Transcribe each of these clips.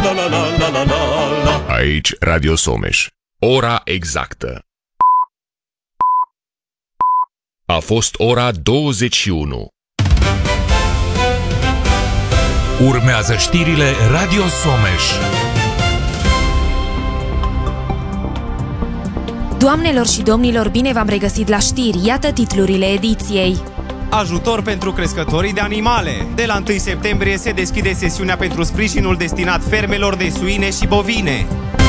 la la la la la la. Aici Radio Someș. Ora exactă. A fost ora 21. Urmează știrile Radio Someș. Doamnelor și domnilor, bine v-am regăsit la știri. Iată titlurile ediției. Ajutor pentru crescătorii de animale. De la 1 septembrie se deschide sesiunea pentru sprijinul destinat fermelor de suine și bovine.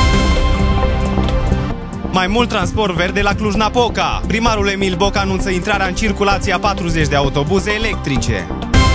Mai mult transport verde la Cluj-Napoca. Primarul Emil Boc anunță intrarea în circulație a 40 de autobuze electrice.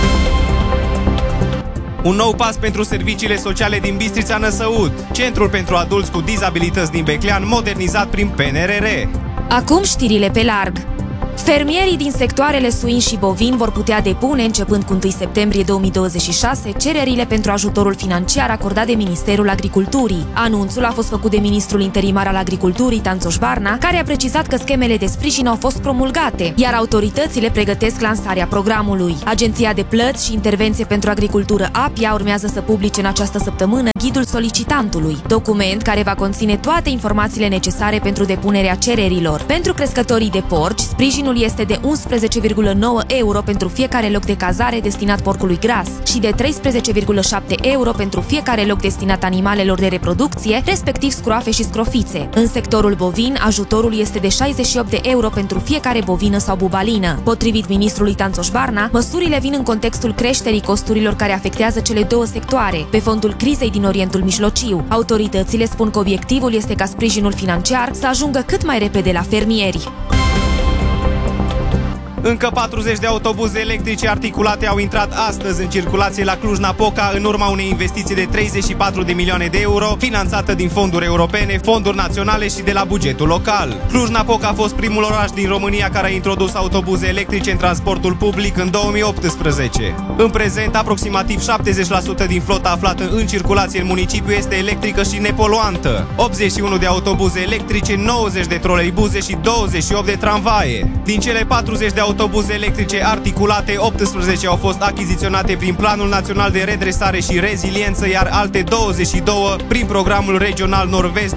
Un nou pas pentru serviciile sociale din Bistrița Năsăud. Centrul pentru adulți cu dizabilități din Beclean, modernizat prin PNRR. Acum știrile pe larg. Fermierii din sectoarele suin și bovin vor putea depune, începând cu 1 septembrie 2026, cererile pentru ajutorul financiar acordat de Ministerul Agriculturii. Anunțul a fost făcut de ministrul interimar al Agriculturii, Tanțoș Barna, care a precizat că schemele de sprijin au fost promulgate, iar autoritățile pregătesc lansarea programului. Agenția de Plăți și Intervenție pentru Agricultură APIA urmează să publice în această săptămână ghidul solicitantului, document care va conține toate informațiile necesare pentru depunerea cererilor. Pentru crescătorii de porci, sprijinul este de 11,9 euro pentru fiecare loc de cazare destinat porcului gras și de 13,7 euro pentru fiecare loc destinat animalelor de reproducție, respectiv scroafe și scrofițe. În sectorul bovin, ajutorul este de 68 de euro pentru fiecare bovină sau bubalină. Potrivit ministrului Tanțoș Barna, măsurile vin în contextul creșterii costurilor care afectează cele două sectoare, pe fondul crizei din Orientul Mijlociu. Autoritățile spun că obiectivul este ca sprijinul financiar să ajungă cât mai repede la fermieri. Încă 40 de autobuze electrice articulate au intrat astăzi în circulație la Cluj-Napoca în urma unei investiții de 34 de milioane de euro, finanțată din fonduri europene, fonduri naționale și de la bugetul local. Cluj-Napoca a fost primul oraș din România care a introdus autobuze electrice în transportul public în 2018. În prezent, aproximativ 70% din flota aflată în circulație în municipiu este electrică și nepoluantă. 81 de autobuze electrice, 90 de troleibuze și 28 de tramvaie. Din cele 40 de autobuze electrice articulate, 18 au fost achiziționate prin Planul Național de Redresare și Reziliență, iar alte 22 prin Programul Regional Nord-Vest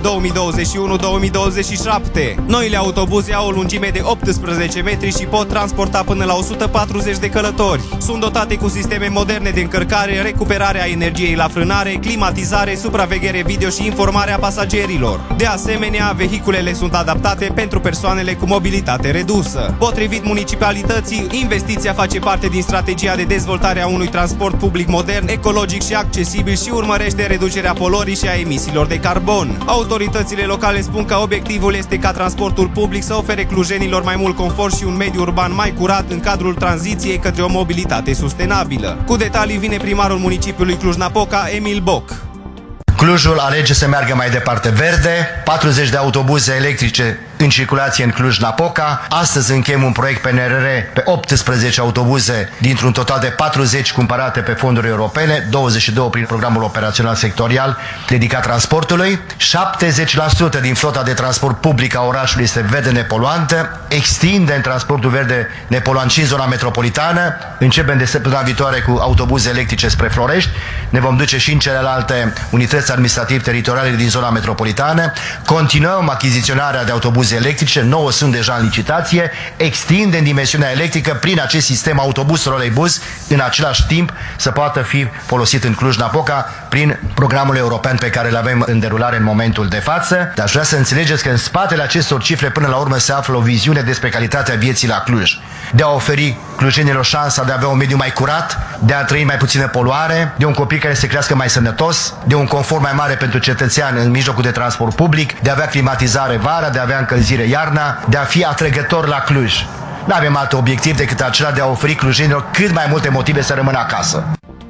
2021-2027. Noile autobuze au o lungime de 18 metri și pot transporta până la 140 de călători. Sunt dotate cu sisteme moderne de încărcare, recuperare a energiei la frânare, climatizare, supraveghere video și informarea pasagerilor. De asemenea, vehiculele sunt adaptate pentru persoanele cu mobilitate redusă. Potrivit municipalității, investiția face parte din strategia de dezvoltare a unui transport public modern, ecologic și accesibil și urmărește reducerea poluării și a emisiilor de carbon. Autoritățile locale spun că obiectivul este ca transportul public să ofere clujenilor mai mult confort și un mediu urban mai curat în cadrul tranziției către o mobilitate sustenabilă. Cu detalii vine primarul municipiului Cluj-Napoca, Emil Boc. Clujul alege să meargă mai departe verde, 40 de autobuze electrice în circulație în Cluj-Napoca. Astăzi încheiem un proiect PNRR pe 18 autobuze dintr-un total de 40 cumpărate pe fonduri europene, 22 prin programul operațional sectorial dedicat transportului. 70% din flota de transport public a orașului este verde nepoluantă, extinde în transportul verde nepoluant și în zona metropolitană. Începem de săptămâna viitoare cu autobuze electrice spre Florești, ne vom duce și în celelalte unități administrativ-teritoriale din zona metropolitană. Continuăm achiziționarea de autobuze electrice, 9 sunt deja în licitație, extindem dimensiunea electrică prin acest sistem autobus-trolleybus, în același timp să poată fi folosit în Cluj-Napoca prin programul european pe care îl avem în derulare în momentul de față. Dar aș vrea să înțelegeți că în spatele acestor cifre până la urmă se află o viziune despre calitatea vieții la Cluj, de a oferi clujenilor șansa de a avea un mediu mai curat, de a trăi mai puțină poluare, de un copil care se crească mai sănătos, de un confort mai mare pentru cetățean în mijlocul de transport public, de a avea climatizare vara, de a avea încălzire iarna, de a fi atrăgător la Cluj. Nu avem alt obiectiv decât acela de a oferi clujenilor cât mai multe motive să rămână acasă.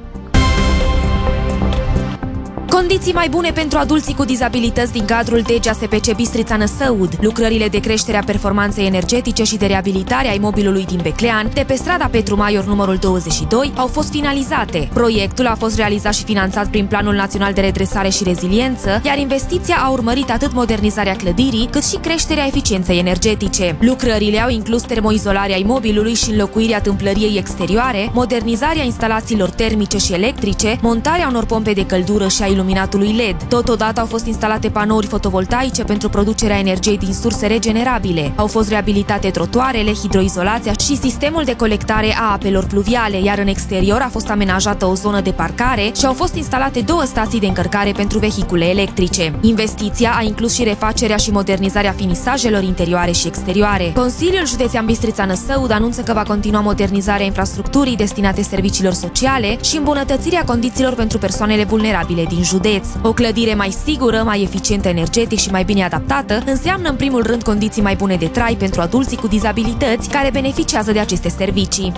Condiții mai bune pentru adulții cu dizabilități din cadrul DGASPC Bistrița Năsăud. Lucrările de creștere a performanței energetice și de reabilitare a imobilului din Beclean, de pe strada Petru Maior numărul 22, au fost finalizate. Proiectul a fost realizat și finanțat prin Planul Național de Redresare și Reziliență, iar investiția a urmărit atât modernizarea clădirii, cât și creșterea eficienței energetice. Lucrările au inclus termoizolarea imobilului și înlocuirea tâmplăriei exterioare, modernizarea instalațiilor termice și electrice, montarea unor pompe de căldură și a iluminatului LED. Totodată au fost instalate panouri fotovoltaice pentru producerea energiei din surse regenerabile. Au fost reabilitate trotuarele, hidroizolația și sistemul de colectare a apelor pluviale, iar în exterior a fost amenajată o zonă de parcare și au fost instalate 2 stații de încărcare pentru vehicule electrice. Investiția a inclus și refacerea și modernizarea finisajelor interioare și exterioare. Consiliul Județean Bistrița-Năsăud anunță că va continua modernizarea infrastructurii destinate serviciilor sociale și îmbunătățirea condițiilor pentru persoanele vulnerabile din județ. O clădire mai sigură, mai eficientă energetic și mai bine adaptată înseamnă în primul rând condiții mai bune de trai pentru adulții cu dizabilități care beneficiază de aceste servicii.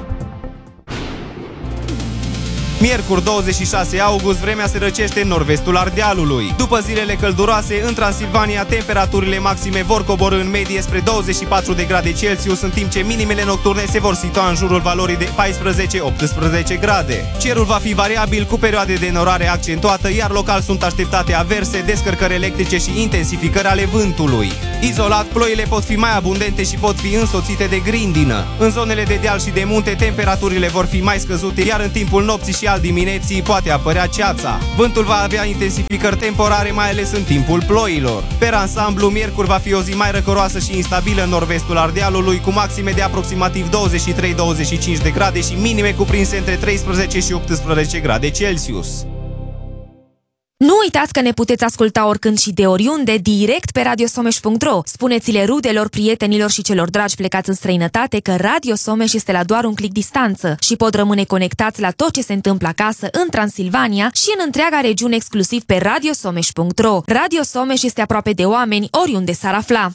Miercuri 26 august, vremea se răcește în nord-vestul Ardealului. După zilele călduroase, în Transilvania, temperaturile maxime vor coborî în medie spre 24 de grade Celsius, în timp ce minimele nocturne se vor situa în jurul valorii de 14-18 grade. Cerul va fi variabil cu perioade de norare accentuată, iar local sunt așteptate averse, descărcări electrice și intensificări ale vântului. Izolat, ploile pot fi mai abundente și pot fi însoțite de grindină. În zonele de deal și de munte, temperaturile vor fi mai scăzute, iar în timpul nopții și al dimineții poate apărea ceața. Vântul va avea intensificări temporare, mai ales în timpul ploilor. Per ansamblu, miercuri va fi o zi mai răcoroasă și instabilă în nord-vestul Ardealului, cu maxime de aproximativ 23-25 de grade și minime cuprinse între 13 și 18 grade Celsius. Nu uitați că ne puteți asculta oricând și de oriunde, direct pe radiosomeș.ro. Spuneți-le rudelor, prietenilor și celor dragi plecați în străinătate că Radio Someș este la doar un click distanță și pot rămâne conectați la tot ce se întâmplă acasă în Transilvania și în întreaga regiune exclusiv pe radiosomeș.ro. Radio Someș este aproape de oameni oriunde s-ar afla.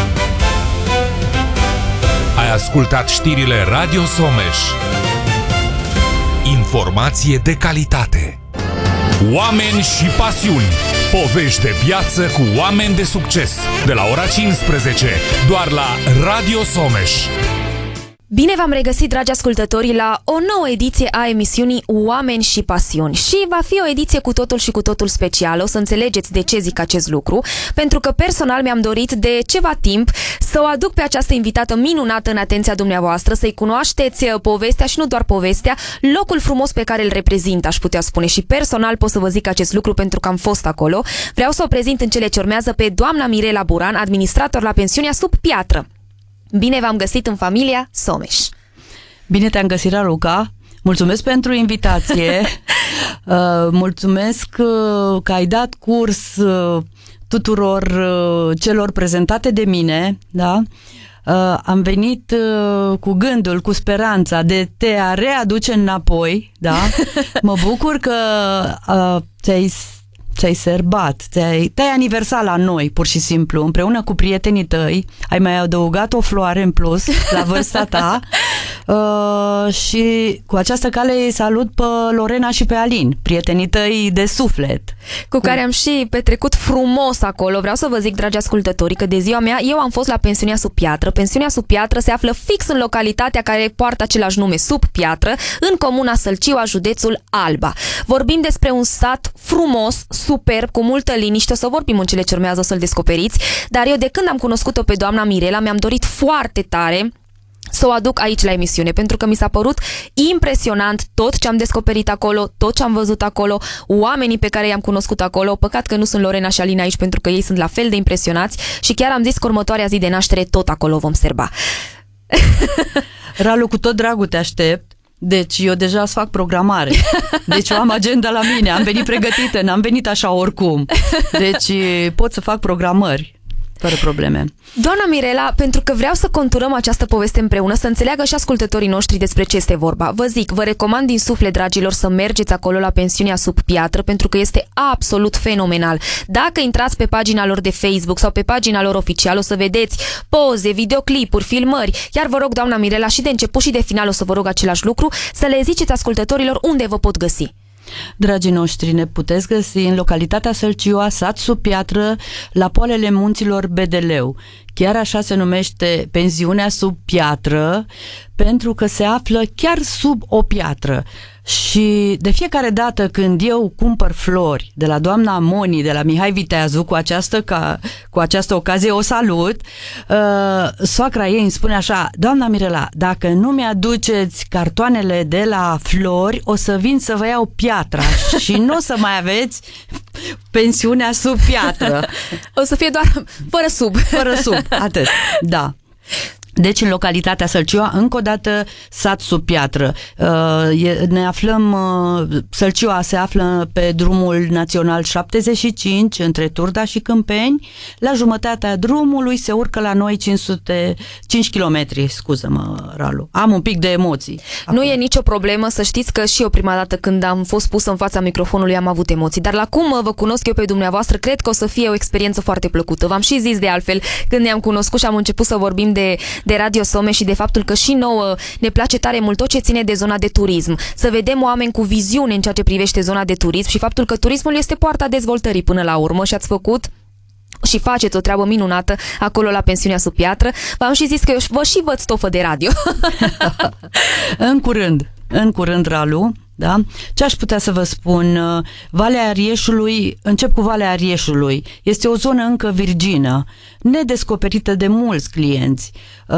Ai ascultat știrile Radio Someș. Informație de calitate. Oameni și pasiuni. Povești de viață cu oameni de succes. De la ora 15, doar la Radio Someș. Bine v-am regăsit, dragi ascultători, la o nouă ediție a emisiunii Oameni și pasiuni. Și va fi o ediție cu totul și cu totul specială. O să înțelegeți de ce zic acest lucru, pentru că personal mi-am dorit de ceva timp să o aduc pe această invitată minunată în atenția dumneavoastră, să-i cunoașteți povestea și nu doar povestea, locul frumos pe care îl reprezintă, aș putea spune. Și personal pot să vă zic acest lucru pentru că am fost acolo. Vreau să o prezint în cele ce urmează pe doamna Mirela Buran, administrator la pensiunea Sub Piatră. Bine v-am găsit în familia Someș. Bine te-am găsit, Raluca. Mulțumesc pentru invitație. Mulțumesc că ai dat curs tuturor celor prezentate de mine, da? Am venit cu gândul, cu speranța de te a readuce înapoi, da? Mă bucur că ți-ai serbat, te-ai aniversat la noi, pur și simplu, împreună cu prietenii tăi, ai mai adăugat o floare în plus la vârsta ta și cu această cale îi salut pe Lorena și pe Alin, prietenii tăi de suflet. Cu care am și petrecut frumos acolo. Vreau să vă zic, dragi ascultători, că de ziua mea eu am fost la pensiunea Sub Piatră. Pensiunea Sub Piatră se află fix în localitatea care poartă același nume, Sub Piatră, în comuna Sălciua, județul Alba. Vorbim despre un sat frumos, superb, cu multă liniște. O să vorbim în cele ce urmează, o să-l descoperiți. Dar eu, de când am cunoscut-o pe doamna Mirela, mi-am dorit foarte tare să o aduc aici la emisiune, pentru că mi s-a părut impresionant tot ce am descoperit acolo, tot ce am văzut acolo, oamenii pe care i-am cunoscut acolo. Păcat că nu sunt Lorena și Alina aici, pentru că ei sunt la fel de impresionați și chiar am zis că următoarea zi de naștere tot acolo vom serba. Ralu, cu tot dragul te aștept. Deci eu deja îți fac programare. Deci eu am agenda la mine, am venit pregătită, n-am venit așa oricum. Deci pot să fac programări fără probleme. Doamna Mirela, pentru că vreau să conturăm această poveste împreună, să înțeleagă și ascultătorii noștri despre ce este vorba. Vă zic, vă recomand din suflet, dragilor, să mergeți acolo la pensiunea Sub Piatră, pentru că este absolut fenomenal. Dacă intrați pe pagina lor de Facebook sau pe pagina lor oficială, o să vedeți poze, videoclipuri, filmări. Iar vă rog, doamna Mirela, și de început și de final o să vă rog același lucru, să le ziceți ascultătorilor unde vă pot găsi. Dragii noștri, ne puteți găsi în localitatea Sălciua, sat Sub Piatră, la poalele munților Bedeleu. Chiar așa se numește pensiunea sub piatră, pentru că se află chiar sub o piatră. Și de fiecare dată când eu cumpăr flori de la doamna Moni, de la Mihai Viteazu, cu această ocazie o salut, soacra ei îmi spune așa: doamna Mirela, dacă nu mi-aduceți cartoanele de la flori, o să vin să vă iau piatra și nu o să mai aveți pensiunea sub piatră. O să fie doar fără sub. Fără sub, atât, da. Deci în localitatea Sălcioa, încă o dată, sat sub piatră. Ne aflăm, Sălcioa se află pe drumul național 75 între Turda și Câmpeni. La jumătatea drumului se urcă la noi 5 km, scuză-mă, Ralu. Am un pic de emoții. Nu e nicio problemă, să știți că și eu prima dată când am fost pusă în fața microfonului am avut emoții, dar la cum vă cunosc eu pe dumneavoastră, cred că o să fie o experiență foarte plăcută. V-am și zis de altfel când ne-am cunoscut și am început să vorbim de Radio Someș și de faptul că și nouă ne place tare mult tot ce ține de zona de turism. Să vedem oameni cu viziune în ceea ce privește zona de turism și faptul că turismul este poarta dezvoltării până la urmă și ați făcut și faceți o treabă minunată acolo la pensiunea sub piatră. V-am și zis că eu vă și văd stofă de radio. În curând, Ralu. Da? Ce aș putea să vă spun? Valea Arieșului, încep cu Valea Arieșului. Este o zonă încă virgină, nedescoperită de mulți clienți.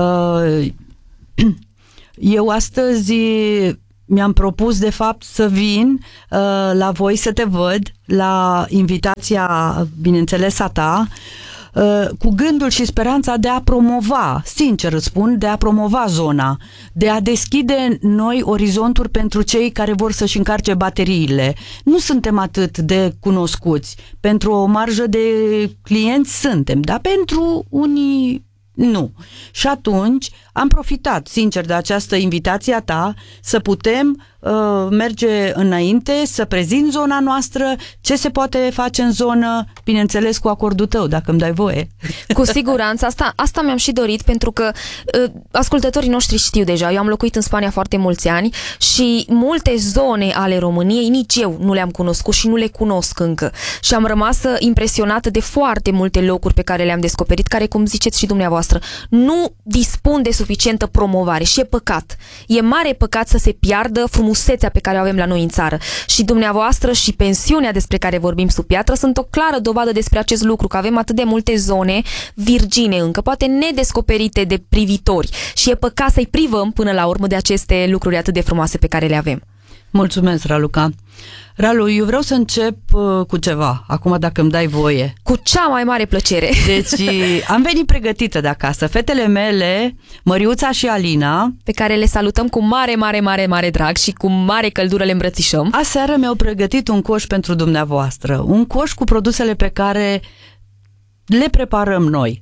Eu astăzi mi-am propus de fapt să vin la voi să te văd, la invitația, bineînțeles, a ta, cu gândul și speranța de a promova, sincer îți spun, de a promova zona, de a deschide noi orizonturi pentru cei care vor să-și încarce bateriile. Nu suntem atât de cunoscuți. Pentru o marjă de clienți suntem, dar pentru unii nu. Și atunci am profitat, sincer, de această invitație a ta să putem merge înainte, să prezint zona noastră, ce se poate face în zonă, bineînțeles cu acordul tău, dacă îmi dai voie. Cu siguranță, asta mi-am și dorit, pentru că ascultătorii noștri știu deja, eu am locuit în Spania foarte mulți ani și multe zone ale României nici eu nu le-am cunoscut și nu le cunosc încă. Și am rămas impresionată de foarte multe locuri pe care le-am descoperit, care, cum ziceți și dumneavoastră, nu dispun de suficientă promovare și e păcat. E mare păcat să se piardă frumusețea pe care o avem la noi în țară. Și dumneavoastră și pensiunea despre care vorbim sub piatră sunt o clară dovadă despre acest lucru, că avem atât de multe zone virgine încă, poate nedescoperite de privitori și e păcat să-i privăm până la urmă de aceste lucruri atât de frumoase pe care le avem. Mulțumesc, Raluca. Ralu, eu vreau să încep cu ceva, acum dacă îmi dai voie. Cu cea mai mare plăcere. Deci am venit pregătită de acasă. Fetele mele, Măriuța și Alina, pe care le salutăm cu mare drag și cu mare căldură le îmbrățișăm. Aseară mi-au pregătit un coș pentru dumneavoastră. Un coș cu produsele pe care le preparăm noi.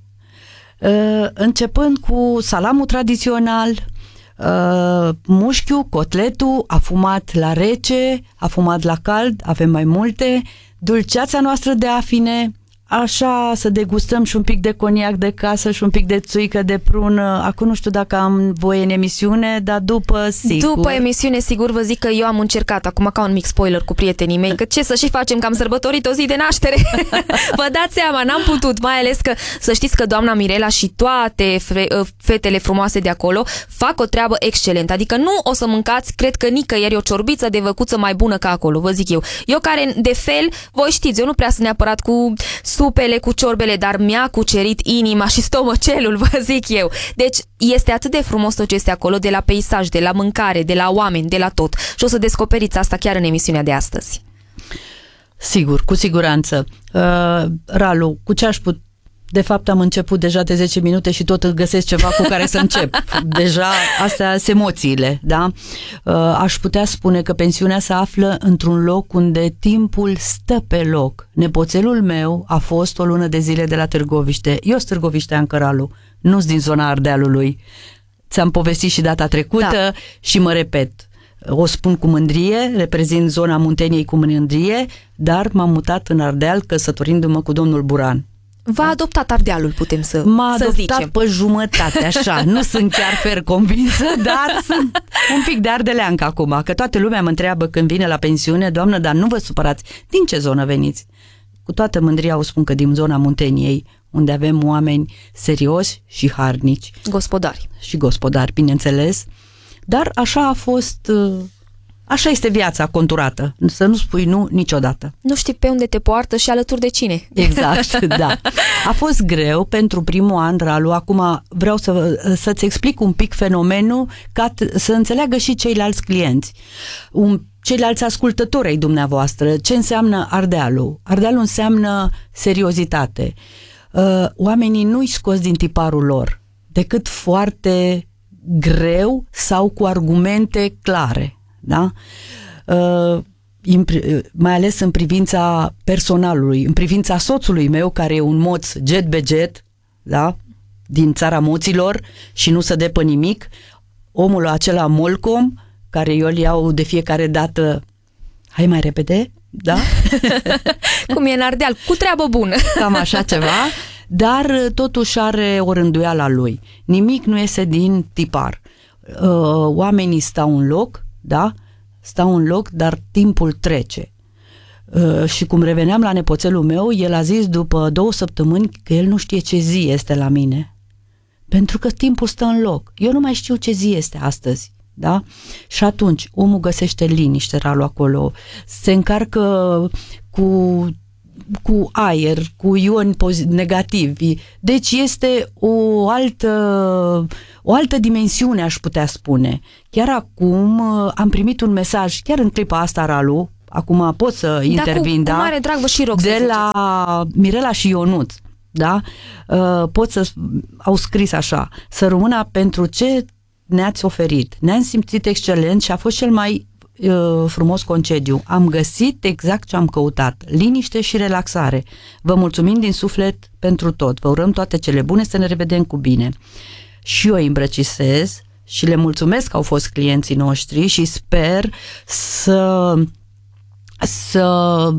Începând cu salamul tradițional, mușchiul, cotletul, afumat la rece, afumat la cald, avem mai multe, dulceața noastră de afine, așa să degustăm și un pic de coniac de casă și un pic de țuică de prună. Acum nu știu dacă am voie în emisiune, dar după, sigur. După emisiune, sigur, vă zic că eu am încercat, acum ca un mic spoiler cu prietenii mei, că ce să și facem, că am sărbătorit o zi de naștere. Vă dați seama, n-am putut, mai ales că să știți că doamna Mirela și toate fetele frumoase de acolo fac o treabă excelentă. Adică nu o să mâncați, cred că nicăieri, o ciorbiță de văcuță mai bună ca acolo, vă zic eu. Eu care, de fel, voi știți, eu nu prea sunt neapărat cu supele, cu ciorbele, dar mi-a cucerit inima și stomacelul, vă zic eu. Deci este atât de frumos tot ce este acolo, de la peisaj, de la mâncare, de la oameni, de la tot. Și o să descoperiți asta chiar în emisiunea de astăzi. Sigur, cu siguranță. Ralu, cu ce aș putea? De fapt am început deja de 10 minute și tot găsesc ceva cu care să încep. Deja astea sunt emoțiile, da? Aș putea spune că pensiunea se află într-un loc unde timpul stă pe loc. Nepoțelul meu a fost o lună de zile de la Târgoviște. Eu sunt târgovișteancă, Ralu, nu-s din zona Ardealului. Ți-am povestit și data trecută, da. Și mă repet. O spun cu mândrie, reprezint zona Munteniei cu mândrie, dar m-am mutat în Ardeal căsătorindu-mă cu domnul Buran. V-a adoptat Ardealul, putem să zicem. M-a adoptat pe jumătate, așa. Nu sunt chiar fer convinsă, dar sunt un pic de ardeleancă acum, că toată lumea mă întreabă când vine la pensiune: doamnă, dar nu vă supărați, din ce zonă veniți? cu toată mândria o spun că din zona Munteniei, unde avem oameni serioși și harnici. Gospodari. Și gospodari, bineînțeles. Dar așa a fost, așa este viața conturată. Să nu spui nu niciodată. Nu știi pe unde te poartă și alături de cine. Exact, da. A fost greu pentru primul an, Ralu. Acum vreau să-ți explic un pic fenomenul ca să înțeleagă și ceilalți clienți. Ceilalți ascultători ai dumneavoastră, ce înseamnă Ardealul? Ardealul înseamnă seriozitate. Oamenii nu-i scos din tiparul lor, decât foarte greu sau cu argumente clare, da? Mai ales în privința personalului, în privința soțului meu, care e un moț jet be jet, da? Din țara moților și nu se dă pe nimic, omul acela molcom, care eu îl iau de fiecare dată, hai mai repede, da? Cum e în Ardeal, cu treabă bună. Cam așa ceva, dar totuși are o rânduială a lui. Nimic nu iese din tipar. Oamenii stau în loc, da? Stau în loc, dar timpul trece. Și cum reveneam la nepoțelul meu, el a zis după 2 săptămâni că el nu știe ce zi este la mine. Pentru că timpul stă în loc. Eu nu mai știu ce zi este astăzi. Da? Și atunci omul găsește liniște, Ralu, acolo, se încarcă cu aer, cu ioni negativi. Deci este o altă dimensiune, aș putea spune. Chiar acum am primit un mesaj, chiar în clipa asta, Ralu, acum pot să intervin, cu mare drag vă și rog de la Mirela și Ionuț, da? Au scris așa: să rămână pentru ce ne-ați oferit. Ne-am simțit excelent și a fost cel mai frumos concediu. Am găsit exact ce am căutat. Liniște și relaxare. Vă mulțumim din suflet pentru tot. Vă urăm toate cele bune, să ne revedem cu bine. Și eu îi îmbrăcisez și le mulțumesc că au fost clienții noștri și sper să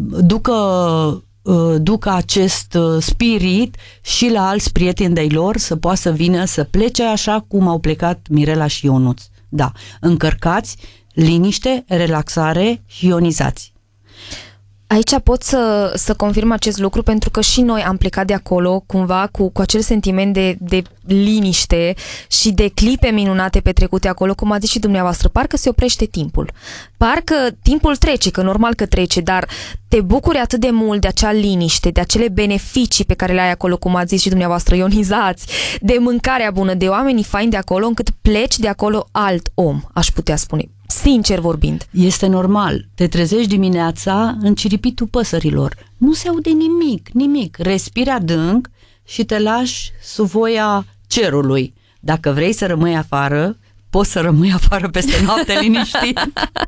ducă acest spirit și la alți prieteni de-ai lor, să poată să vină, să plece așa cum au plecat Mirela și Ionuț. Da, încărcați, liniște, relaxare și ionizați. Aici pot să confirm acest lucru, pentru că și noi am plecat de acolo cumva cu acel sentiment de liniște și de clipe minunate petrecute acolo, cum a zis și dumneavoastră. Parcă se oprește timpul. Parcă timpul trece, că normal că trece, dar te bucuri atât de mult de acea liniște, de acele beneficii pe care le ai acolo, cum a zis și dumneavoastră, ionizați, de mâncarea bună, de oamenii faini de acolo, încât pleci de acolo alt om, aș putea spune. Sincer vorbind. Este normal. Te trezești dimineața în ciripitul păsărilor. Nu se aude nimic. Respiri adânc și te lași sub voia cerului. Dacă vrei să rămâi afară, poți să rămâi afară peste noapte liniștit.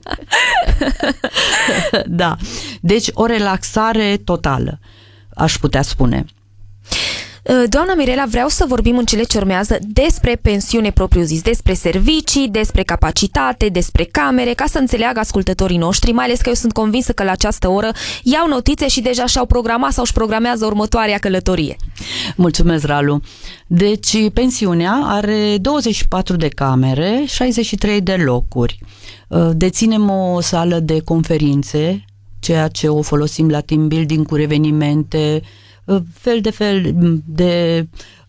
Da. Deci o relaxare totală, aș putea spune. Doamna Mirela, vreau să vorbim în cele ce urmează despre pensiune propriu-zis, despre servicii, despre capacitate, despre camere, ca să înțeleagă ascultătorii noștri, mai ales că eu sunt convinsă că la această oră iau notițe și deja și-au programat sau își programează următoarea călătorie. Mulțumesc, Ralu. Deci, pensiunea are 24 de camere, 63 de locuri. Deținem o sală de conferințe, ceea ce o folosim la team building cu evenimente, fel de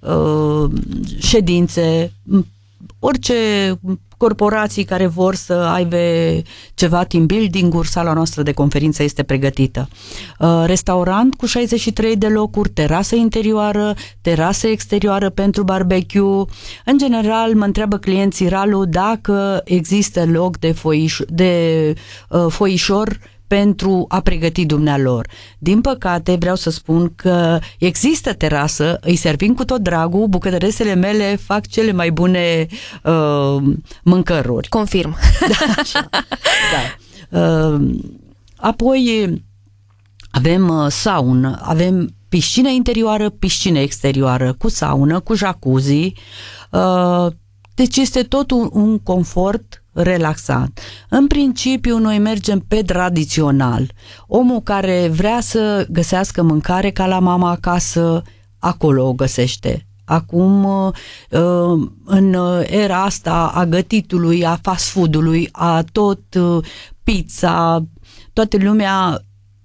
ședințe, orice corporații care vor să aibă ceva team building-uri, sala noastră de conferință este pregătită. Restaurant cu 63 de locuri, terasă interioară, terasă exterioară pentru barbecue. În general, mă întreabă clienții, Ralu, dacă există loc de foișor pentru a pregăti dumnealor. Din păcate, vreau să spun că există terasă, îi servim cu tot dragul, bucătăresele mele fac cele mai bune mâncăruri. Confirm. Da, așa. Da. Apoi avem saună, avem piscină interioară, piscină exterioară, cu saună, cu jacuzzi. Deci este tot un confort relaxant. În principiu, noi mergem pe tradițional. Omul care vrea să găsească mâncare ca la mama acasă, acolo o găsește. Acum, în era asta a gătitului, a fast food-ului, a tot pizza, toată lumea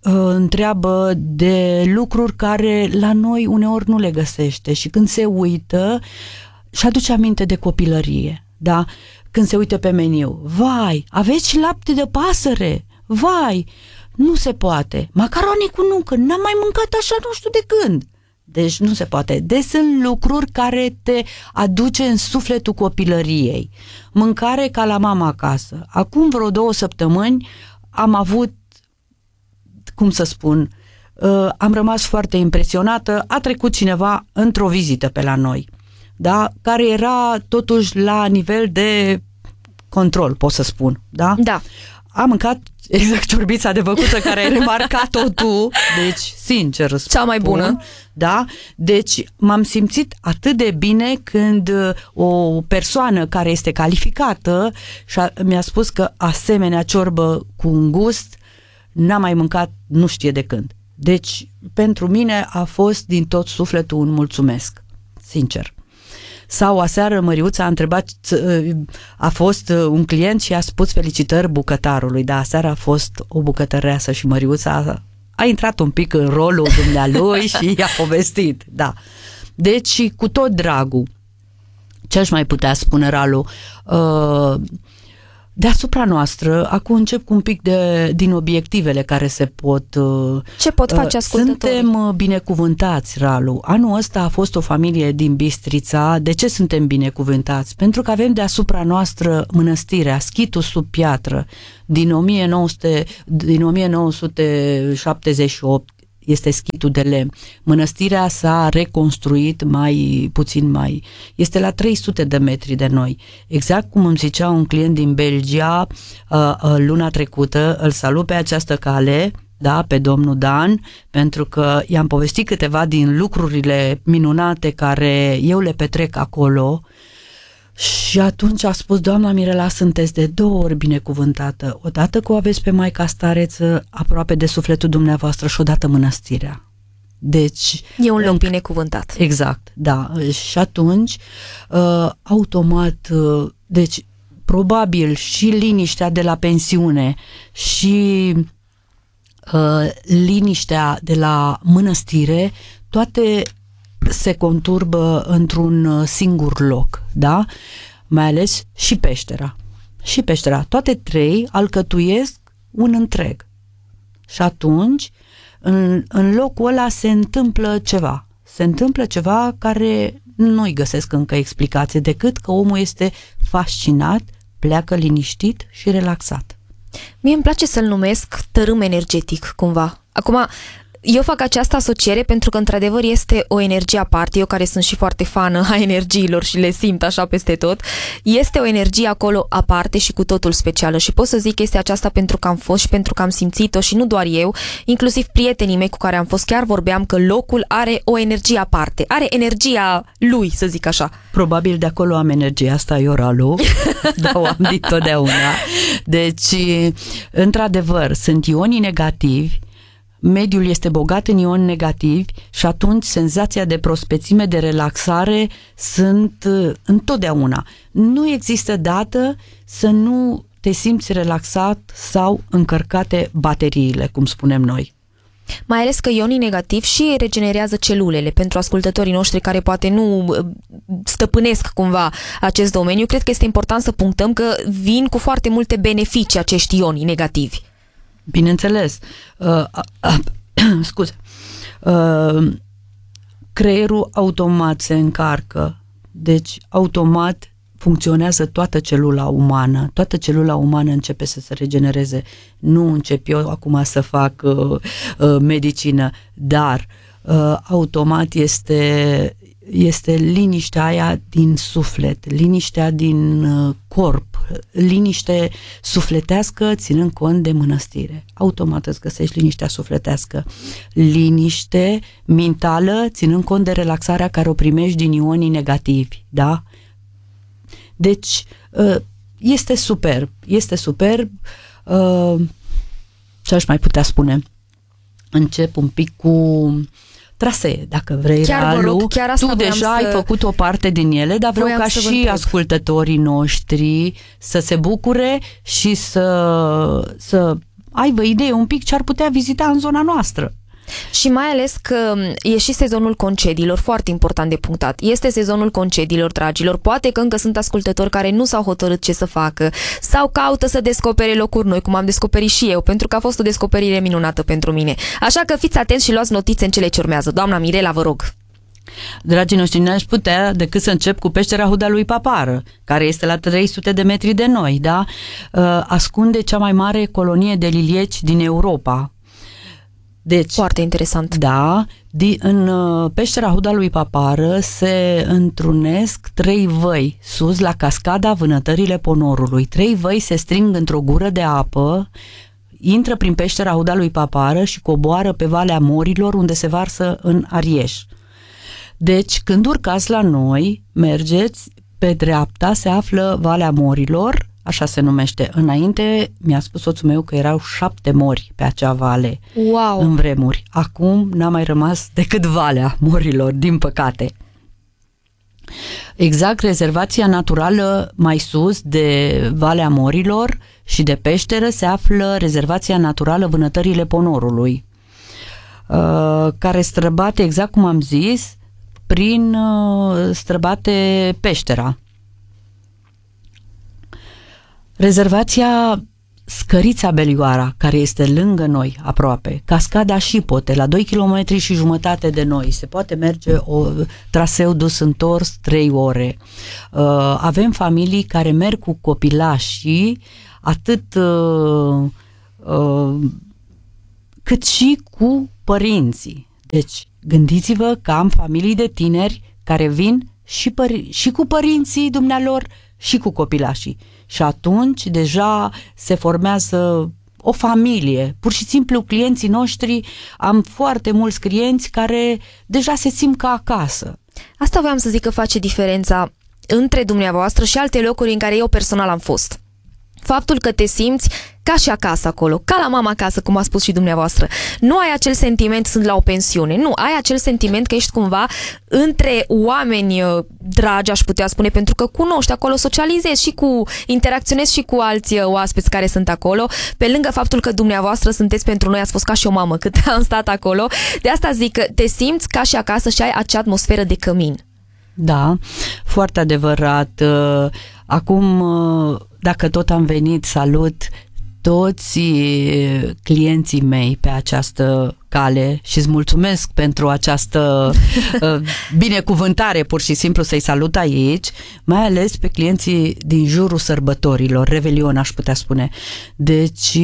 întreabă de lucruri care la noi uneori nu le găsește și când se uită și aduce aminte de copilărie, da? Când se uită pe meniu, vai, aveți și lapte de pasăre, vai, nu se poate, macaroni cu nucă, n-am mai mâncat așa nu știu de când. Deci nu se poate. Deci sunt lucruri care te aduce în sufletul copilăriei. Mâncare ca la mama acasă. Acum vreo 2 săptămâni am avut, cum să spun, am rămas foarte impresionată. A trecut cineva într-o vizită pe la noi, da? Care era totuși la nivel de control, pot să spun. Da? Da. Am mâncat exact ciorbița de văcuță care ai remarcat-o tu, deci sincer spun, cea mai bună. Da? Deci m-am simțit atât de bine când o persoană care este calificată mi-a spus că asemenea ciorbă cu un gust n-am mai mâncat nu știe de când. Deci pentru mine a fost din tot sufletul un mulțumesc, sincer. Sau aseară Măriuța a întrebat, a fost un client și a spus felicitări bucătarului, dar aseară a fost o bucătăreasă și Măriuța a intrat un pic în rolul dumnealui și i-a povestit, da. Deci cu tot dragul, ce aș mai putea spune, Ralu, deasupra noastră, acum încep cu un pic din obiectivele care se pot... Ce pot face ascultătorii? Suntem binecuvântați, Ralu. Anul ăsta a fost o familie din Bistrița. De ce suntem binecuvântați? Pentru că avem deasupra noastră mănăstirea, Schitul sub piatră, din 1978, este schitul de lemn. Mănăstirea s-a reconstruit este la 300 de metri de noi. Exact cum îmi zicea un client din Belgia luna trecută, îl salut pe această cale, da, pe domnul Dan, pentru că i-am povestit câteva din lucrurile minunate care eu le petrec acolo. Și atunci a spus, doamna Mirela, sunteți de 2 ori binecuvântată. Odată că o aveți pe Maica Stareță aproape de sufletul dumneavoastră și odată mănăstirea. Deci... E un loc binecuvântat. Exact, da. Și atunci, automat, deci probabil și liniștea de la pensiune și liniștea de la mănăstire, toate se conturbă într-un singur loc, da? Mai ales și peștera. Și peștera. Toate 3 alcătuiesc un întreg. Și atunci, în locul ăla se întâmplă ceva. Se întâmplă ceva care nu-i găsesc încă explicație, decât că omul este fascinat, pleacă liniștit și relaxat. Mie îmi place să-l numesc tărâm energetic, cumva. Acum, eu fac această asociere pentru că, într-adevăr, este o energie aparte. Eu, care sunt și foarte fană a energiilor și le simt așa peste tot, este o energie acolo aparte și cu totul specială. Și pot să zic că este aceasta pentru că am fost și pentru că am simțit-o, și nu doar eu, inclusiv prietenii mei cu care am fost, chiar vorbeam că locul are o energie aparte. Are energia lui, să zic așa. Probabil de acolo am energia asta, eu, Ralu, dar o am dintotdeauna. Deci, într-adevăr, sunt ionii negativi, mediul este bogat în ioni negativi și atunci senzația de prospețime, de relaxare sunt întotdeauna. Nu există dată să nu te simți relaxat sau încărcate bateriile, cum spunem noi. Mai ales că ionii negativi și regenerează celulele. Pentru ascultătorii noștri care poate nu stăpânesc cumva acest domeniu, cred că este important să punctăm că vin cu foarte multe beneficii acești ioni negativi. Bineînțeles. Scuze. Creierul automat se încarcă. Deci, automat funcționează toată celula umană. Toată celula umană începe să se regenereze. Nu încep eu acum să fac medicină, dar automat este liniștea aia din suflet, liniștea din corp, liniște sufletească ținând cont de mănăstire. Automat îți găsești liniștea sufletească. Liniște mentală ținând cont de relaxarea care o primești din ionii negativi, da? Deci, este superb. Este superb. Ce aș mai putea spune? Încep un pic cu trasee, dacă vrei, chiar Ralu. Rog, chiar asta tu deja ai făcut o parte din ele, dar vreau ca și ascultătorii noștri să se bucure și să aibă idee un pic ce ar putea vizita în zona noastră. Și mai ales că e și sezonul concediilor, foarte important de punctat. Este sezonul concediilor, dragilor. Poate că încă sunt ascultători care nu s-au hotărât ce să facă sau caută să descopere locuri noi, cum am descoperit și eu, pentru că a fost o descoperire minunată pentru mine. Așa că fiți atenți și luați notițe în cele ce urmează. Doamna Mirela, vă rog. Dragii noștri, n-aș putea decât să încep cu peștera Huda lui Papară, care este la 300 de metri de noi, da? Ascunde cea mai mare colonie de lilieci din Europa. Deci, foarte interesant. Da, în peștera Huda lui Papară se întrunesc 3 văi sus la cascada Vânătările Ponorului. 3 văi se string într-o gură de apă, intră prin peștera Huda lui Papară și coboară pe Valea Morilor, unde se varsă în Arieș. Deci, când urcați la noi, mergeți, pe dreapta se află Valea Morilor, așa se numește. Înainte mi-a spus soțul meu că erau 7 mori pe acea vale. Wow. În vremuri. Acum n-a mai rămas decât Valea Morilor, din păcate. Exact, rezervația naturală mai sus de Valea Morilor și de peșteră se află rezervația naturală Vânătările Ponorului, care străbate, exact cum am zis, străbate peștera. Rezervația Scărița Belioara, care este lângă noi, aproape, cascada Șipote, la 2 km și jumătate de noi, se poate merge traseu dus întors 3 ore. Avem familii care merg cu copilașii, atât cât și cu părinții. Deci, gândiți-vă că am familii de tineri care vin și cu părinții dumnealor și cu copilașii. Și atunci deja se formează o familie. Pur și simplu clienții noștri, am foarte mulți clienți care deja se simt ca acasă. Asta voiam să zic că face diferența între dumneavoastră și alte locuri în care eu personal am fost. Faptul că te simți ca și acasă acolo, ca la mama acasă, cum a spus și dumneavoastră. Nu ai acel sentiment, sunt la o pensiune. Nu, ai acel sentiment că ești cumva între oameni dragi, aș putea spune, pentru că cunoști acolo, socializezi și interacționezi și cu alți oaspeți care sunt acolo, pe lângă faptul că dumneavoastră sunteți pentru noi, ați fost ca și o mamă cât am stat acolo. De asta zic că te simți ca și acasă și ai acea atmosferă de cămin. Da, foarte adevărat. Acum, dacă tot am venit, salut toți clienții mei pe această cale și îți mulțumesc pentru această binecuvântare, pur și simplu să-i salut aici, mai ales pe clienții din jurul sărbătorilor, Revelion aș putea spune. Deci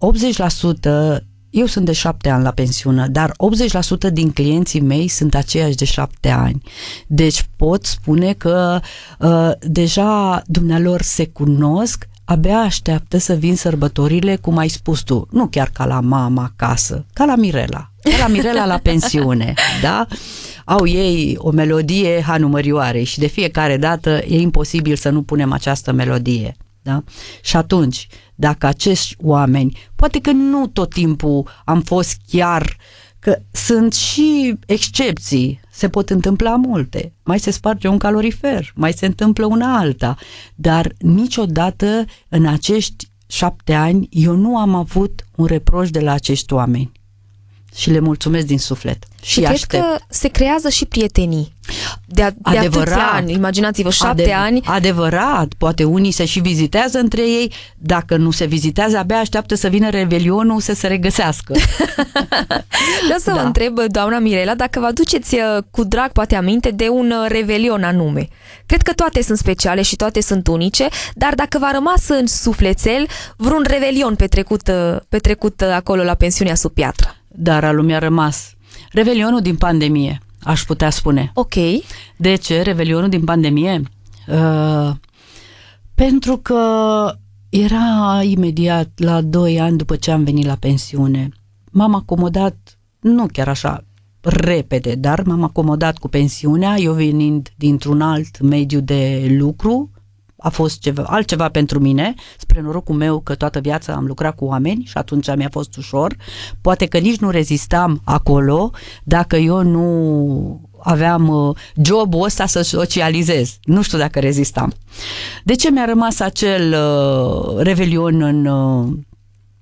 80%, eu sunt de 7 ani la pensiune, dar 80% din clienții mei sunt aceiași de 7 ani. Deci pot spune că deja dumnealor se cunosc, abia așteaptă să vin sărbătorile, cum ai spus tu, nu chiar ca la mama acasă, ca la Mirela la pensiune, da? Au ei o melodie Hanu Mărioare și de fiecare dată e imposibil să nu punem această melodie, da? Și atunci, dacă acești oameni, poate că nu tot timpul am fost chiar, că sunt și excepții, se pot întâmpla multe, mai se sparge un calorifer, mai se întâmplă una alta, dar niciodată în acești 7 ani eu nu am avut un reproș de la acești oameni și le mulțumesc din suflet. Și cred că se creează și prietenii de atâția ani, imaginați-vă, 7 ani. Adevărat, poate unii se și vizitează între ei, dacă nu se vizitează, abia așteaptă să vină Revelionul să se regăsească. Vreau să vă întreb, doamna Mirela, dacă vă aduceți cu drag poate aminte de un Revelion anume. Cred că toate sunt speciale și toate sunt unice, dar dacă v-a rămas în sufletel vreun Revelion petrecut acolo la pensiunea sub piatră. Dar al mi-a rămas Revelionul din pandemie, aș putea spune. Ok. De ce Revelionul din pandemie? Pentru că era imediat la 2 ani după ce am venit la pensiune. M-am acomodat, nu chiar așa repede, dar m-am acomodat cu pensiunea, eu venind dintr-un alt mediu de lucru. A fost altceva pentru mine, spre norocul meu că toată viața am lucrat cu oameni și atunci mi-a fost ușor. Poate că nici nu rezistam acolo dacă eu nu aveam jobul ăsta să socializez. Nu știu dacă rezistam. De ce mi-a rămas acel Revelion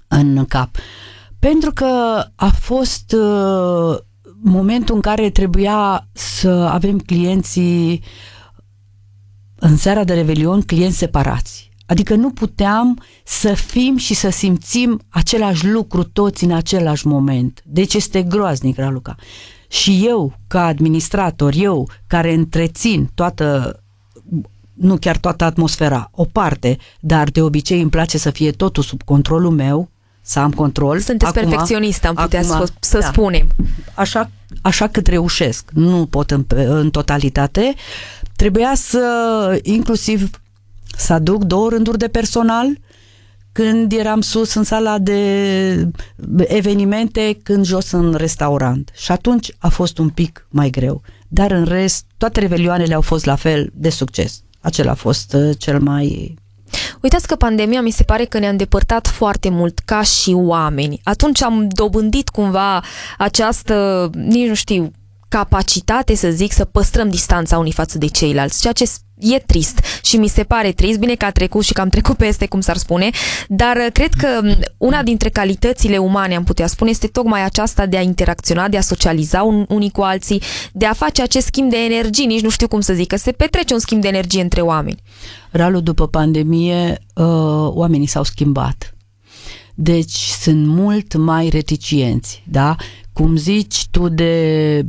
în cap. Pentru că a fost momentul în care trebuia să avem clienții în seara de Revelion, clienți separați. Adică nu puteam să fim și să simțim același lucru toți în același moment. Deci este groaznic, Raluca. Și eu, ca administrator, eu care întrețin nu chiar toată atmosfera, o parte, dar de obicei îmi place să fie totul sub controlul meu, să am control. Sunteți perfecționist, am putea să spunem. Așa cât reușesc. Nu pot în totalitate. Trebuia inclusiv să aduc 2 rânduri de personal când eram sus în sala de evenimente, când jos în restaurant. Și atunci a fost un pic mai greu. Dar în rest, toate revelioanele au fost la fel de succes. Acela a fost cel mai... Uitați că pandemia mi se pare că ne-a îndepărtat foarte mult ca și oameni. Atunci am dobândit cumva această, nici nu știu, capacitate, să zic, să păstrăm distanța unii față de ceilalți, ceea ce e trist și mi se pare trist, bine că a trecut și că am trecut peste, cum s-ar spune, dar cred că una dintre calitățile umane, am putea spune, este tocmai aceasta de a interacționa, de a socializa unii cu alții, de a face acest schimb de energii, nici nu știu cum să zic, că se petrece un schimb de energie între oameni. Ralu, după pandemie, oamenii s-au schimbat. Deci sunt mult mai reticenți, da? Cum zici tu de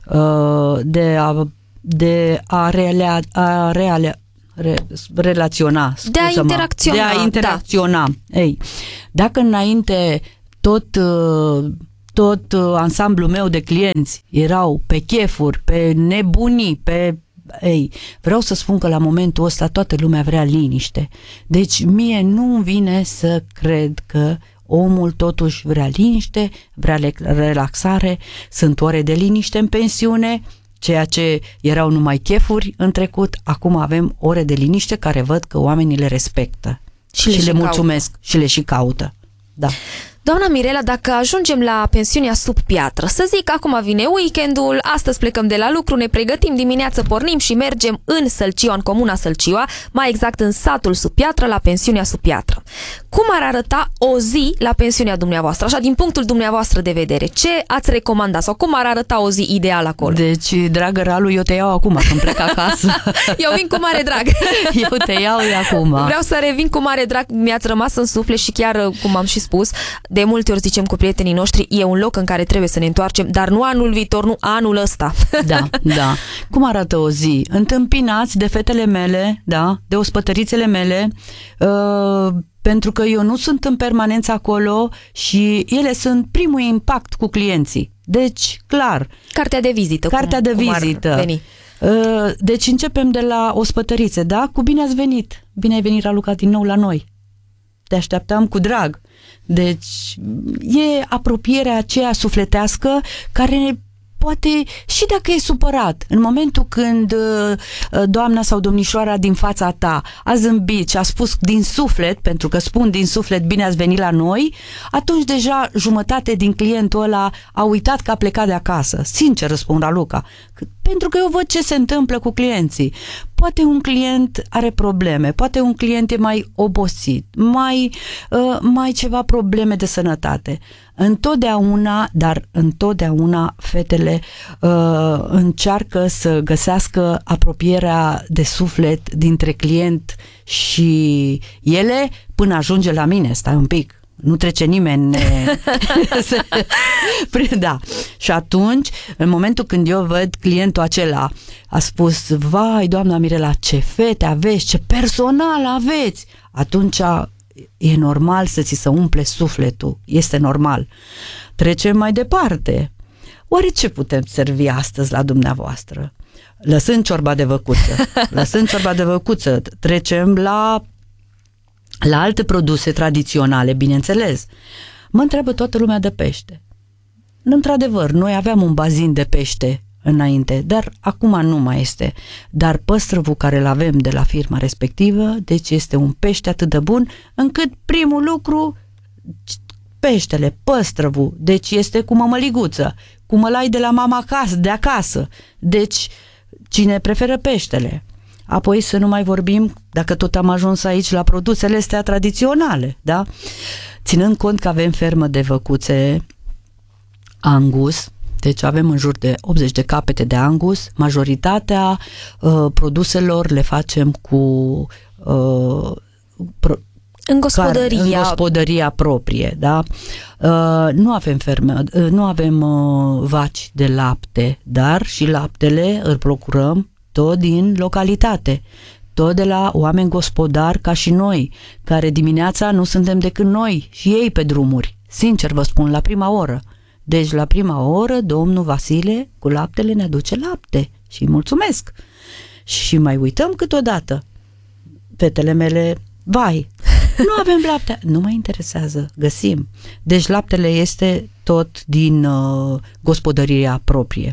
a relaționa, de a interacționa. Da. Ei, dacă înainte tot ansamblul meu de clienți erau pe chefuri, pe nebunii, vreau să spun că la momentul ăsta toată lumea vrea liniște. Deci mie nu-mi vine să cred că omul totuși vrea liniște, vrea relaxare, sunt ore de liniște în pensiune, ceea ce erau numai chefuri în trecut, acum avem ore de liniște care văd că oamenii le respectă și le mulțumesc și le și caută. Da. Doamna Mirela, dacă ajungem la pensiunea sub piatră, să zic, acum vine weekendul, astăzi plecăm de la lucru, ne pregătim, dimineață pornim și mergem în Sălcioa, în comuna Sălcioa, mai exact în satul sub piatră, la pensiunea sub piatră. Cum ar arăta o zi la pensiunea dumneavoastră, așa din punctul dumneavoastră de vedere? Ce ați recomanda sau cum ar arăta o zi ideală acolo? Deci, dragă Ralu, eu te iau acum când plec acasă. Eu vin cu mare drag. Eu te iau acum. Vreau să revin cu mare drag, mi-ați rămas în suflet și chiar, cum am și spus, de multe ori zicem cu prietenii noștri, e un loc în care trebuie să ne întoarcem, dar nu anul viitor, nu anul ăsta. Da, da. Cum arată o zi? Întâmpinați de fetele mele, da, de ospătărițele mele, pentru că eu nu sunt în permanență acolo și ele sunt primul impact cu clienții. Deci, clar. Cartea de vizită. Cartea de vizită. Deci începem de la ospătărițe, da? Cu bine ați venit. Bine ai venit, Raluca, din nou la noi. Te așteptam cu drag. Deci e apropierea aceea sufletească care poate, și dacă e supărat, în momentul când doamna sau domnișoara din fața ta a zâmbit și a spus din suflet, pentru că spun din suflet bine ați venit la noi, atunci deja jumătate din clientul ăla a uitat că a plecat de acasă. Sincer răspund, Raluca, pentru că eu văd ce se întâmplă cu clienții. Poate un client are probleme, poate un client e mai obosit, mai ceva probleme de sănătate. Întotdeauna fetele încearcă să găsească apropierea de suflet dintre client și ele până ajunge la mine. Stai un pic. Nu trece nimeni. Da. Și atunci, în momentul când eu văd clientul acela a spus, vai, doamna Mirela, ce fete aveți, ce personal aveți, atunci e normal să ți se umple sufletul. Este normal. Trecem mai departe. Oare ce putem servi astăzi la dumneavoastră? Lăsând ciorba de văcuță, trecem la alte produse tradiționale, bineînțeles. Mă întreabă toată lumea de pește. Într-adevăr, noi aveam un bazin de pește înainte, dar acum nu mai este. Dar păstrăvul care îl avem de la firma respectivă, deci este un pește atât de bun, încât primul lucru, peștele, păstrăvul, deci este cu mămăliguță, cu mălai de la mama de acasă. Deci, cine preferă peștele? Apoi să nu mai vorbim, dacă tot am ajuns aici, la produsele astea tradiționale, da? Ținând cont că avem fermă de văcuțe Angus, deci avem în jur de 80 de capete de Angus, majoritatea produselor le facem cu în gospodăria proprie, da? Nu avem ferme, nu avem vaci de lapte, dar și laptele îl procurăm tot din localitate, tot de la oameni gospodari ca și noi, care dimineața nu suntem decât noi și ei pe drumuri. Sincer vă spun, la prima oră. Deci la prima oră domnul Vasile cu laptele ne aduce lapte și îi mulțumesc. Și mai uităm câteodată. Fetele mele, vai, nu avem lapte. Nu mă interesează, găsim. Deci laptele este tot din gospodăria proprie.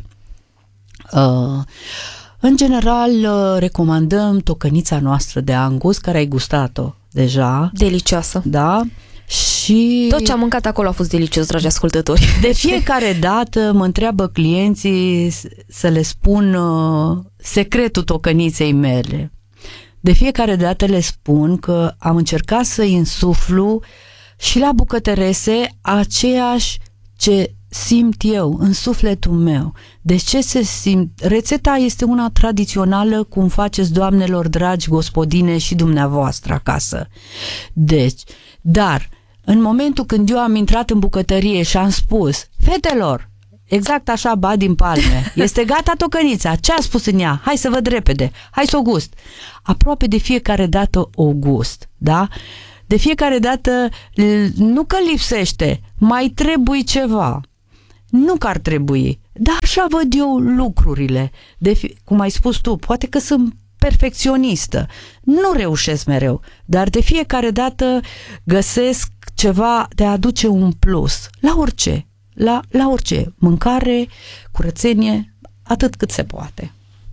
În general, recomandăm tocănița noastră de Angus, care ai gustat-o deja. Delicioasă. Da. Și tot ce am mâncat acolo a fost delicios, dragi ascultători. De fiecare dată mă întreabă clienții să le spun secretul tocăniței mele. De fiecare dată le spun că am încercat să-i însuflu și la bucătărese aceeași ce simt eu în sufletul meu. Deci ce se simt? Rețeta este una tradițională, cum faceți, doamnelor dragi, gospodine, și dumneavoastră acasă. Deci, dar în momentul când eu am intrat în bucătărie și am spus, fetelor, exact așa, bat din palme, este gata tocănița, ce a spus în ea? Hai să văd repede, hai să o gust. Aproape de fiecare dată o gust, da? De fiecare dată, nu că lipsește, mai trebuie ceva. Nu că ar trebui, dar așa văd eu lucrurile. Cum ai spus tu, poate că sunt perfecționistă, nu reușesc mereu, dar de fiecare dată găsesc ceva de a aduce un plus, la orice, la orice, mâncare, curățenie, atât cât se poate.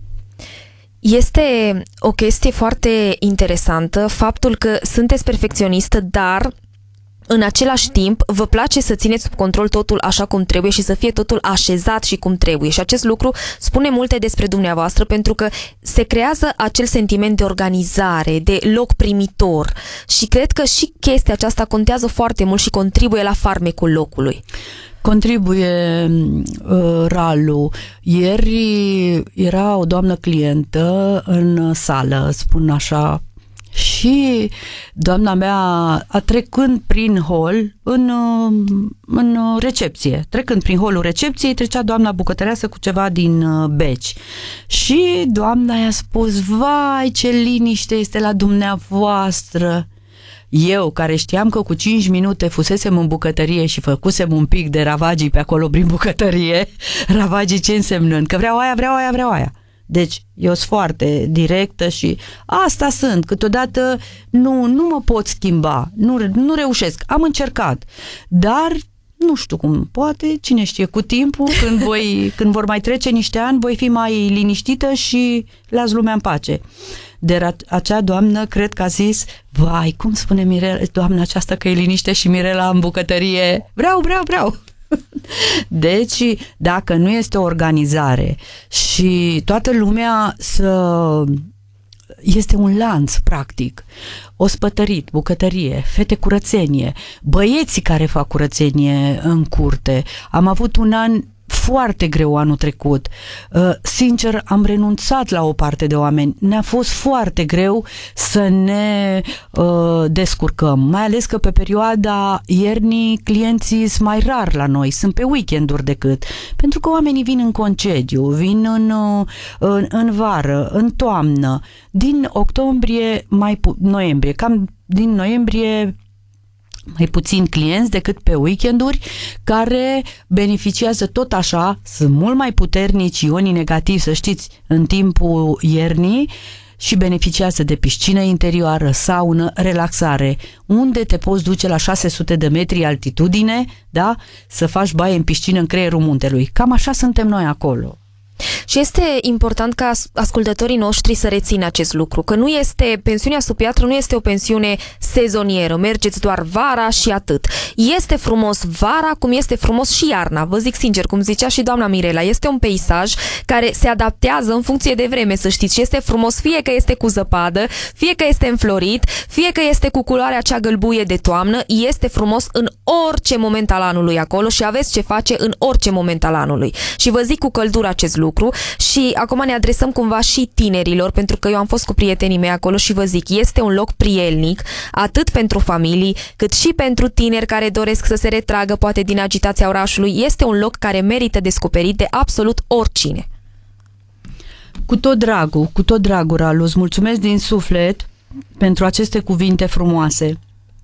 Este o chestie foarte interesantă faptul că sunteți perfecționistă, dar în același timp vă place să țineți sub control totul așa cum trebuie și să fie totul așezat și cum trebuie. Și acest lucru spune multe despre dumneavoastră, pentru că se creează acel sentiment de organizare, de loc primitor, și cred că și chestia aceasta contează foarte mult și contribuie la farmecul locului. Contribuie, Ralu. Ieri era o doamnă clientă în sală, spun așa, și doamna mea, trecând prin hol, în recepție, trecând prin holul recepției, trecea doamna bucătăreasă cu ceva din beci. Și doamna i-a spus, vai, ce liniște este la dumneavoastră. Eu, care știam că cu 5 minute fusesem în bucătărie și făcusem un pic de ravagii pe acolo prin bucătărie, ravagii ce însemnând? Că vreau aia. Deci, eu sunt foarte directă și asta sunt. Câteodată nu mă pot schimba, nu reușesc. Am încercat, dar nu știu cum, poate, cine știe, cu timpul, când vor mai trece niște ani, voi fi mai liniștită și las lumea în pace. De acea doamnă, cred că a zis, vai, cum spune Mirela, doamna aceasta că e liniște și Mirela în bucătărie, vreau. Deci, dacă nu este o organizare și toată lumea este un lanț, practic, ospătărit, bucătărie, fete curățenie, băieții care fac curățenie în curte. Am avut un an foarte greu anul trecut. Sincer, am renunțat la o parte de oameni. Ne-a fost foarte greu să ne descurcăm. Mai ales că pe perioada iernii clienții sunt mai rar la noi. Sunt pe weekenduri decât. Pentru că oamenii vin în concediu, vin în vară, în toamnă. Din octombrie, noiembrie. Cam din noiembrie mai puțin clienți decât pe weekenduri, care beneficiază tot așa, sunt mult mai puternici ionii negativi, să știți, în timpul iernii, și beneficiază de piscină interioară, saună, relaxare, unde te poți duce la 600 de metri altitudine, da? Să faci baie în piscină în creierul muntelui. Cam așa suntem noi acolo. Și este important ca ascultătorii noștri să rețină acest lucru, că pensiunea sub piatră nu este o pensiune sezonieră, mergeți doar vara și atât. Este frumos vara cum este frumos și iarna, vă zic sincer, cum zicea și doamna Mirela, este un peisaj care se adaptează în funcție de vreme, să știți, și este frumos fie că este cu zăpadă, fie că este înflorit, fie că este cu culoarea cea gălbuie de toamnă, este frumos în orice moment al anului acolo și aveți ce face în orice moment al anului. Și vă zic cu căldură acest lucru și acum ne adresăm cumva și tinerilor, pentru că eu am fost cu prietenii mei acolo și vă zic, este un loc prielnic, atât pentru familii, cât și pentru tineri care doresc să se retragă poate din agitația orașului. Este un loc care merită descoperit de absolut oricine. Cu tot dragul, Ralu, îți mulțumesc din suflet pentru aceste cuvinte frumoase.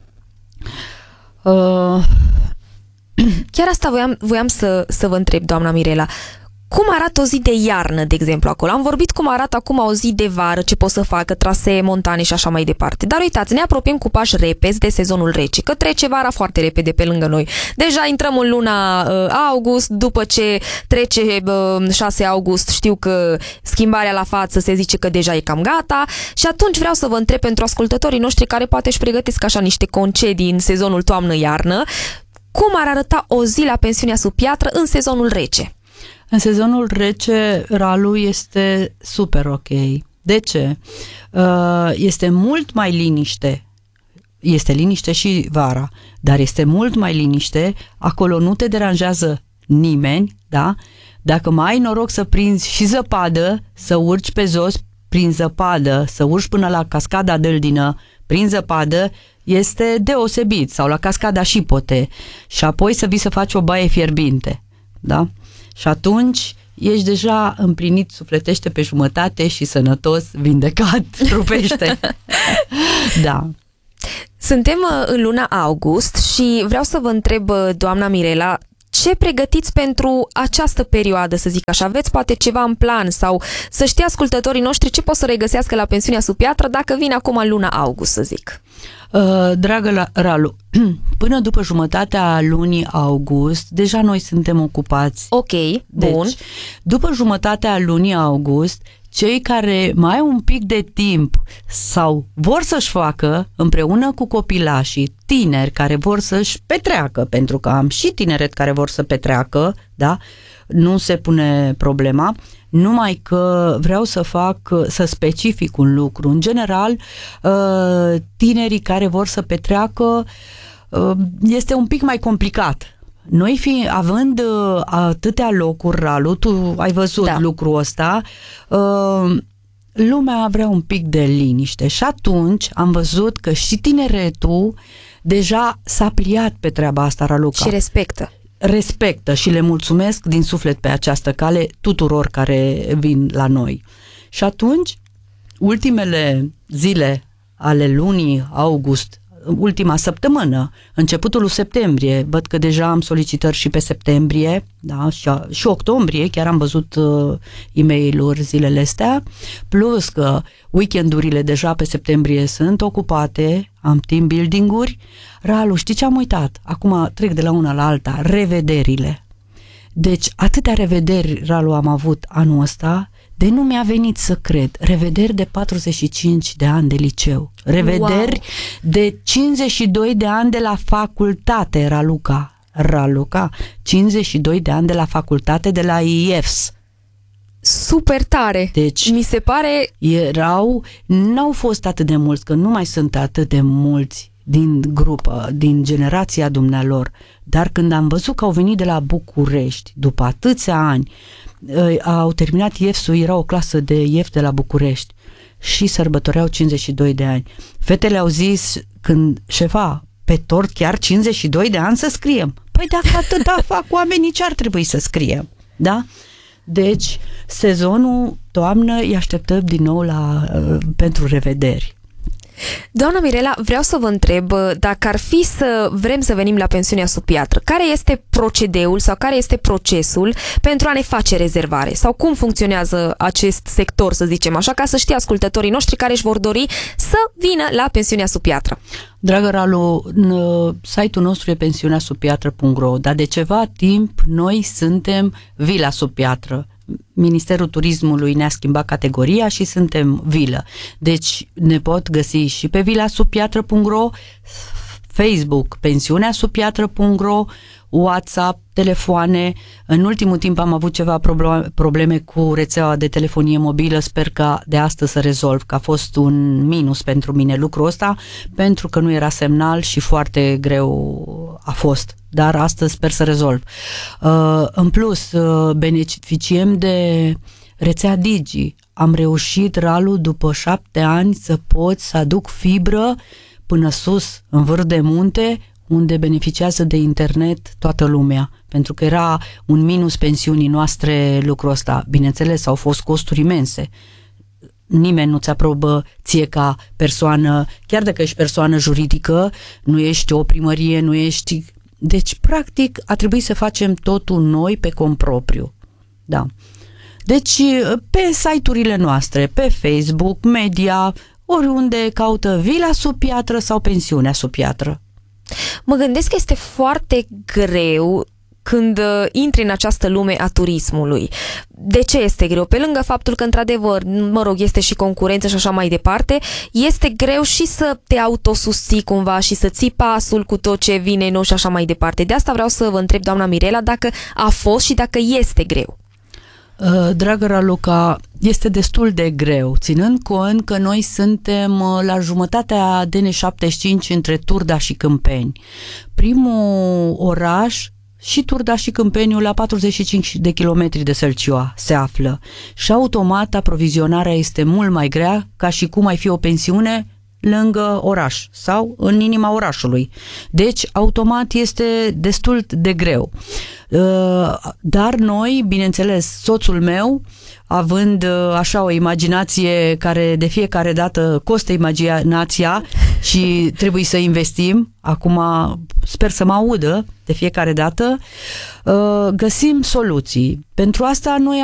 Chiar asta voiam să vă întreb, doamna Mirela. Cum arată o zi de iarnă, de exemplu, acolo? Am vorbit cum arată acum o zi de vară, ce pot să facă, trasee montane și așa mai departe. Dar uitați, ne apropiem cu pași repezi de sezonul rece, că trece vara foarte repede pe lângă noi. Deja intrăm în luna august, după ce trece 6 august, știu că schimbarea la față se zice că deja e cam gata și atunci vreau să vă întreb pentru ascultătorii noștri care poate își pregătesc așa niște concedii în sezonul toamnă-iarnă, cum ar arăta o zi la pensiunea sub piatră în sezonul rece? În sezonul rece, Ralu, este super ok. De ce? Este mult mai liniște. Este liniște și vara, dar este mult mai liniște. Acolo nu te deranjează nimeni, da? Dacă mai ai noroc să prinzi și zăpadă, să urci pe jos prin zăpadă, să urci până la cascada Dâldină prin zăpadă, este deosebit. Sau la cascada Șipote. Și apoi să vii să faci o baie fierbinte, da? Și atunci ești deja împlinit sufletește pe jumătate și sănătos, vindecat, trupește. Da. Suntem în luna august și vreau să vă întreb, doamna Mirela, ce pregătiți pentru această perioadă, să zic așa? Aveți poate ceva în plan sau să știe ascultătorii noștri ce pot să regăsească la pensiunea sub piatră dacă vin acum în luna august, să zic? Dragă Ralu, până după jumătatea lunii august, deja noi suntem ocupați. Ok, bun. Deci, după jumătatea lunii august, cei care mai au un pic de timp sau vor să-și facă împreună cu copilașii, tineri care vor să-și petreacă, pentru că am și tineret care vor să petreacă, da? Nu se pune problema, numai că vreau să specific un lucru. În general, tinerii care vor să petreacă este un pic mai complicat. Noi având atâtea locuri, Ralu, tu ai văzut lucrul ăsta, lumea vrea un pic de liniște și atunci am văzut că și tineretul deja s-a pliat pe treaba asta, Raluca. Și respectă și le mulțumesc din suflet pe această cale tuturor care vin la noi. Și atunci, ultimele zile ale lunii august, ultima săptămână, începutul lui septembrie, văd că deja am solicitări și pe septembrie, da, și octombrie, chiar am văzut e-mail-uri zilele astea, plus că weekendurile deja pe septembrie sunt ocupate, am team building-uri. Ralu, știi ce am uitat? Acum trec de la una la alta, revederile. Deci, atâtea revederi, Ralu, am avut anul ăsta, de nu mi-a venit să cred. Revederi de 45 de ani de liceu. Revederi de 52 de ani de la facultate, Raluca. 52 de ani de la facultate de la IEFS. Super tare! Deci, mi se pare... n-au fost atât de mulți, că nu mai sunt atât de mulți din grupă, din generația dumnealor. Dar când am văzut că au venit de la București, după atâția ani, au terminat IEFS-ul, era o clasă de IEF de la București și sărbătoreau 52 de ani. Fetele au zis, când șefa, pe tort chiar 52 de ani să scriem. Păi dacă atâta fac oamenii, ce ar trebui să scriem? Da? Deci, sezonul toamnă îi așteptăm din nou pentru revederi. Doamna Mirela, vreau să vă întreb dacă ar fi să vrem să venim la pensiunea sub piatră, care este procedeul sau care este procesul pentru a ne face rezervare? Sau cum funcționează acest sector, să zicem așa, ca să știe ascultătorii noștri care își vor dori să vină la pensiunea sub piatră? Dragă Ralu, site-ul nostru e pensiunea-sub-piatră.ro, dar de ceva timp noi suntem Vila Sub Piatră. Ministerul Turismului ne-a schimbat categoria și suntem vilă. Deci ne pot găsi și pe vilasupiatră.ro, Facebook, pensiuneasupiatră.ro, WhatsApp, telefoane. În ultimul timp am avut ceva probleme cu rețeaua de telefonie mobilă, sper că de astăzi să rezolv, că a fost un minus pentru mine lucrul ăsta, pentru că nu era semnal și foarte greu a fost, dar astăzi sper să rezolv. În plus, beneficiem de rețea Digi. Am reușit, Ralu, după 7 ani să pot să aduc fibră până sus, în vârf de munte, unde beneficiază de internet toată lumea, pentru că era un minus pensiunii noastre lucrul ăsta. Bineînțeles, au fost costuri imense. Nimeni nu-ți aprobă ție ca persoană, chiar dacă ești persoană juridică, nu ești o primărie, nu ești... Deci, practic, a trebuit să facem totul noi pe cont propriu. Da. Deci, pe site-urile noastre, pe Facebook, media, oriunde caută Vila sub piatră sau Pensiunea sub piatră. Mă gândesc că este foarte greu când intri în această lume a turismului. De ce este greu? Pe lângă faptul că, într-adevăr, mă rog, este și concurență și așa mai departe, este greu și să te autosusții cumva și să ții pasul cu tot ce vine nou și așa mai departe. De asta vreau să vă întreb, doamna Mirela, dacă a fost și dacă este greu. Dragă Raluca, este destul de greu, ținând cont că noi suntem la jumătatea DN75 între Turda și Câmpeni. Primul oraș și Turda și Câmpeniul la 45 de kilometri de Sălcioa se află și automat aprovizionarea este mult mai grea, ca și cum ai fi o pensiune lângă oraș sau în inima orașului. Deci, automat este destul de greu. Dar noi, bineînțeles, soțul meu, având așa o imaginație care de fiecare dată costă imaginația și trebuie să investim, acum sper să mă audă de fiecare dată, găsim soluții. Pentru asta noi